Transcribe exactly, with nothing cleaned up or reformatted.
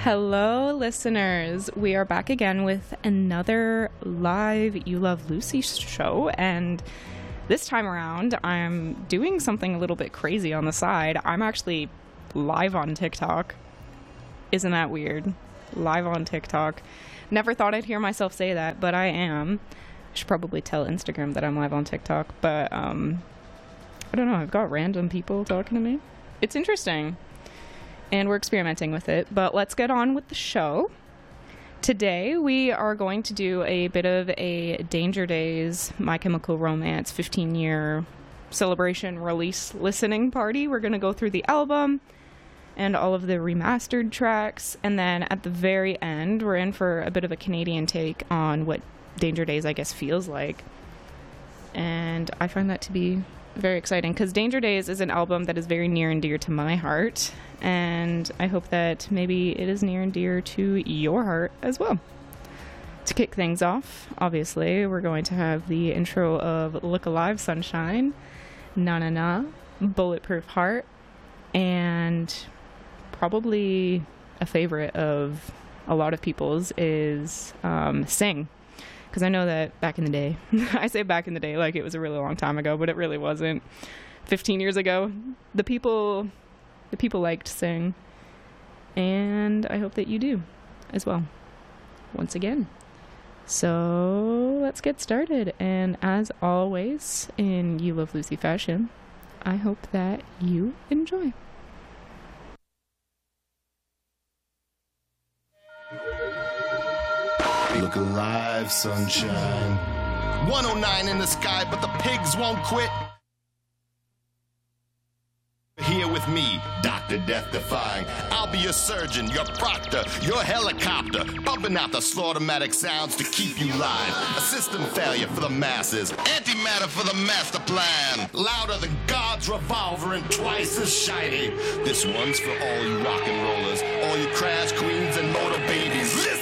Hello, listeners. We are back again with another live You Love Lucy show, and this time around, I'm doing something a little bit crazy on the side. I'm actually live on TikTok. Isn't that weird? Live on TikTok. Never thought I'd hear myself say that, but I am. I should probably tell Instagram that I'm live on TikTok, but um, I don't know. I've got random people talking to me. It's interesting. And we're experimenting with it, but let's get on with the show. Today, we are going to do a bit of a Danger Days, My Chemical Romance fifteen-year celebration release listening party. We're going to go through the album and all of the remastered tracks, and then at the very end, we're in for a bit of a Canadian take on what Danger Days, I guess, feels like. And I find that to be very exciting, because Danger Days is an album that is very near and dear to my heart, and I hope that maybe it is near and dear to your heart as well. To kick things off, obviously, we're going to have the intro of Look Alive Sunshine, Na Na Na, Bulletproof Heart, and probably a favorite of a lot of people's is um, Sing. Because I know that back in the day, I say back in the day like it was a really long time ago, but it really wasn't. fifteen years ago, the people, the people liked Sing, and I hope that you do as well, once again. So let's get started, and as always, in You Love Lucy fashion, I hope that you enjoy. Look alive, sunshine. one oh nine in the sky, but the pigs won't quit. Here with me, Doctor Death Defying. I'll be your surgeon, your proctor, your helicopter, bumping out the slaughtermatic sounds to keep you live. A system failure for the masses, antimatter for the master plan. Louder than God's revolver and twice as shiny. This one's for all you rock and rollers, all you crash queens and motor babies. Listen.